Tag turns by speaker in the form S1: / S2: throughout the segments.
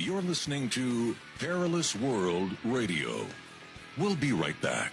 S1: You're listening to Perilous World Radio. We'll be right back.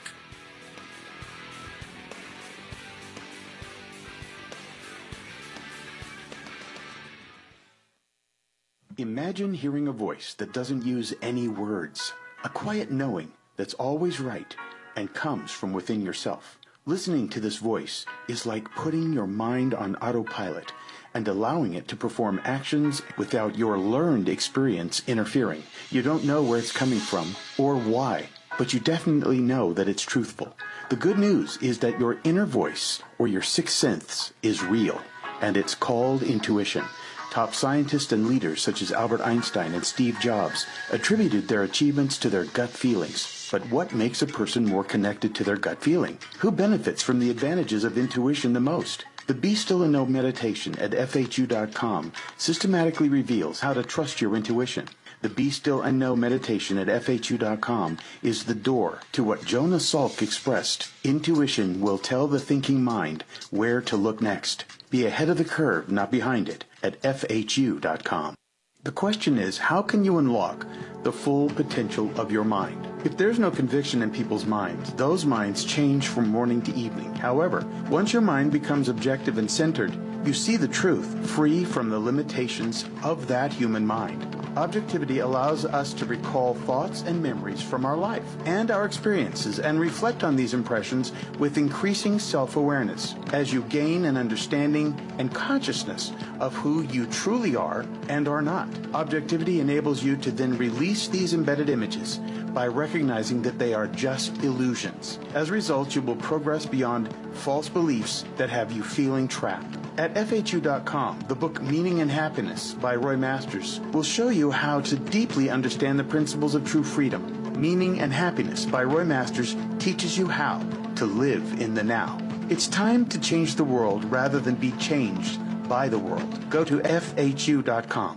S2: Imagine hearing a voice that doesn't use any words, a quiet knowing that's always right and comes from within yourself. Listening to this voice is like putting your mind on autopilot and allowing it to perform actions without your learned experience interfering. You don't know where it's coming from or why, but you definitely know that it's truthful. The good news is that your inner voice, or your sixth sense, is real, and it's called intuition. Top scientists and leaders such as Albert Einstein and Steve Jobs attributed their achievements to their gut feelings. But what makes a person more connected to their gut feeling? Who benefits from the advantages of intuition the most? The Be Still and Know meditation at FHU.com systematically reveals how to trust your intuition. The Be Still and Know meditation at FHU.com is the door to what Jonas Salk expressed. Intuition will tell the thinking mind where to look next. Be ahead of the curve, not behind it, at FHU.com. The question is, how can you unlock the full potential of your mind? If there's no conviction in people's minds, those minds change from morning to evening. However, once your mind becomes objective and centered, you see the truth, free from the limitations of that human mind. Objectivity allows us to recall thoughts and memories from our life and our experiences and reflect on these impressions with increasing self-awareness as you gain an understanding and consciousness of who you truly are and are not. Objectivity enables you to then release these embedded images by recognizing that they are just illusions. As a result, you will progress beyond false beliefs that have you feeling trapped. At FHU.com, the book Meaning and Happiness by Roy Masters will show you how to deeply understand the principles of true freedom. Meaning and Happiness by Roy Masters teaches you how to live in the now. It's time to change the world rather than be changed by the world. Go to FHU.com.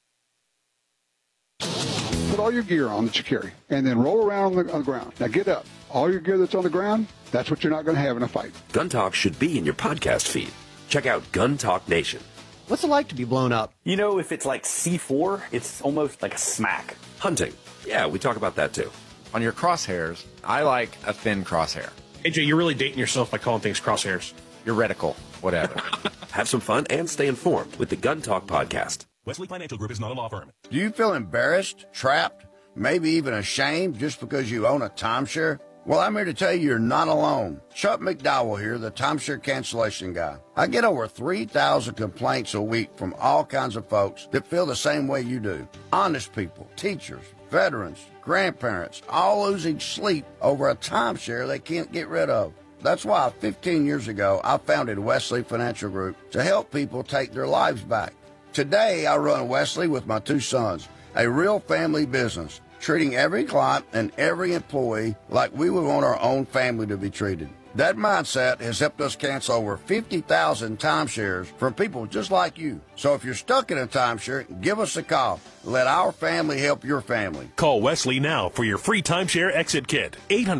S3: Put all your gear on that you carry, and then roll around on the ground. Now get up. All your gear that's on the ground, that's what you're not going to have in a fight.
S4: Gun Talk should be in your podcast feed. Check out Gun Talk Nation.
S5: What's it like to be blown up?
S6: You know, if it's like C4, it's almost like a smack.
S4: Hunting. Yeah, we talk about that too.
S7: On your crosshairs, I like a thin crosshair.
S8: AJ, you're really dating yourself by calling things crosshairs.
S7: Your reticle, whatever.
S4: Have some fun and stay informed with the Gun Talk podcast.
S9: Wesley Financial Group is not a law firm.
S10: Do you feel embarrassed, trapped, maybe even ashamed just because you own a timeshare? Well, I'm here to tell you you're not alone. Chuck McDowell here, the timeshare cancellation guy. I get over 3,000 complaints a week from all kinds of folks that feel the same way you do. Honest people, teachers, veterans, grandparents, all losing sleep over a timeshare they can't get rid of. That's why 15 years ago, I founded Wesley Financial Group to help people take their lives back. Today, I run Wesley with my two sons, a real family business, treating every client and every employee like we would want our own family to be treated. That mindset has helped us cancel over 50,000 timeshares from people just like you. So if you're stuck in a timeshare, give us a call. Let our family help your family.
S9: Call Wesley now for your free timeshare exit kit.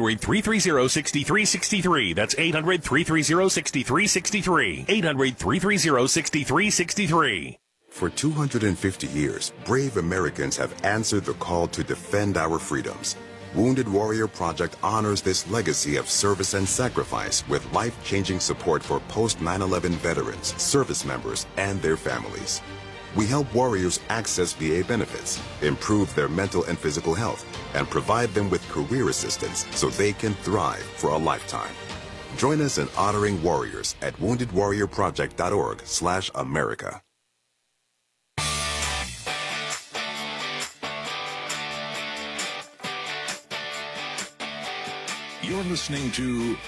S9: 800-330-6363. That's 800-330-6363. 800-330-6363.
S11: For 250 years, brave Americans have answered the call to defend our freedoms. Wounded Warrior Project honors this legacy of service and sacrifice with life-changing support for post-9/11 veterans, service members, and their families. We help warriors access VA benefits, improve their mental and physical health, and provide them with career assistance so they can thrive for a lifetime. Join us in honoring warriors at woundedwarriorproject.org/America.
S1: You're listening to